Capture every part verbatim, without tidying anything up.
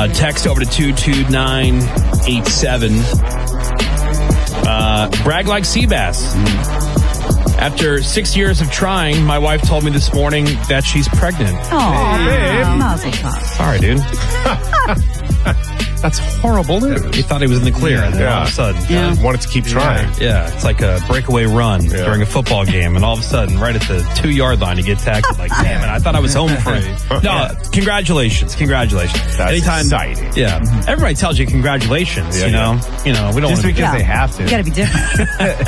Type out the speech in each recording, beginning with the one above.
Uh, text over to two two nine eight seven. Uh, brag like Seabass. After six years of trying, my wife told me this morning that she's pregnant. Oh, Hey, babe. mazel tov. Sorry, dude. That's horrible news. He thought he was in the clear, and then Yeah. all of a sudden. Yeah. Wanted to keep trying. Yeah, it's like a breakaway run Yeah. during a football game, and all of a sudden, right at the two-yard line, you get tackled. Like, damn it, I thought I was home free. No, congratulations, congratulations. That's Anytime, exciting. Yeah, everybody tells you congratulations. Yeah, you know, yeah. you know, we don't Just want to. because Yeah. they have to. You got to be different.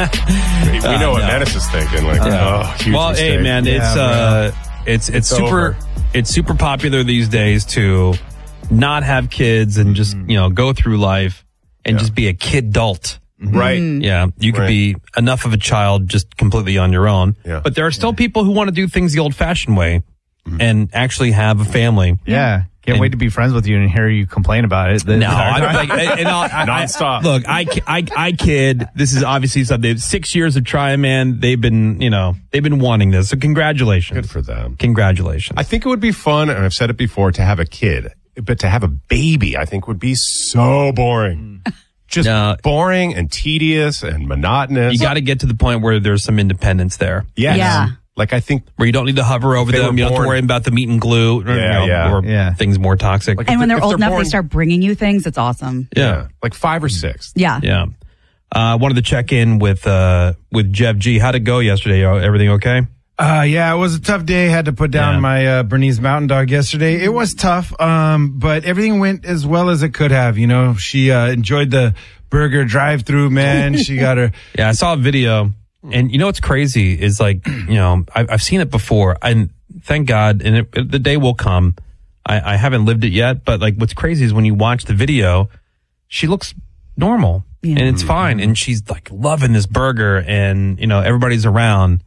We, we know Uh, what no. Menace is thinking. Like, oh, huge Well, mistake. hey, man, Yeah, it's bro. uh, it's it's, It's super, over. it's super popular these days to not have kids and just you know go through life and Yeah. just be a kid-adult. Right. Yeah, you could Right. be enough of a child just completely on your own. Yeah. But there are still people who want to do things the old-fashioned way and actually have a family. Yeah. Can't And- wait to be friends with you and hear you complain about it. No, I don't like and I'll, I, Nonstop. I, look, I, I, I kid. This is obviously something. Six years of trying, man. They've been, you know, they've been wanting this. So congratulations. Good for them. Congratulations. I think it would be fun, and I've said it before, to have a kid. But to have a baby, I think would be so boring. Just No. boring and tedious and monotonous. you got to get to the point where there's some independence there, Yes. Yeah. Like, I think where you don't need to hover over They them. were You don't have born- to worry about the meat and glue, or, Yeah, you know, yeah. or Yeah. things more toxic. Like- And when If they're old they're enough, born- they start bringing you things. It's awesome. yeah, like five or six. Yeah. yeah. I uh, wanted to check in with uh, with Jeff G. How'd it go yesterday? Everything okay? Uh, yeah, it was a tough day. Had to put down Yeah. my uh, Bernese Mountain Dog yesterday. It was tough, um, but everything went as well as it could have. You know, she uh, enjoyed the burger drive-through, man. She got her. Yeah, I saw a video, and you know what's crazy is like, you know, I've, I've seen it before, and thank God, and it, it- the day will come. I, I haven't lived it yet, but like, what's crazy is when you watch the video, she looks normal, Yeah. and it's fine, and she's like loving this burger, and you know, everybody's around,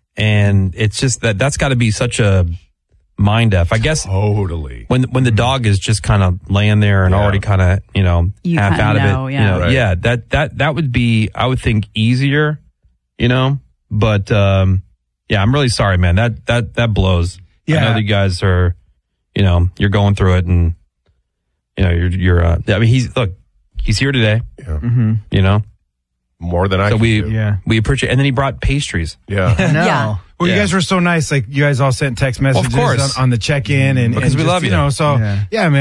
and it's just that that's got to be such a mind f. I guess Totally. when when the dog is just kind of laying there and Yeah. already kind of you know You half kinda out know, of it, yeah. you know, Right. yeah, that that that would be, I would think, easier, you know. But um, yeah, I'm really sorry, man. That that that blows. I know Yeah. that you guys are, you know, you're going through it, and you know, you're you're. Uh, I mean, he's look, he's here today, Yeah. you know. More than I So can we do. Yeah. we appreciate, and then he brought pastries. Yeah. No. Yeah. Well, Yeah. you guys were so nice. Like, you guys all sent text messages course. on, on the check-in and Because and we just, love you. know, so Yeah. yeah, man.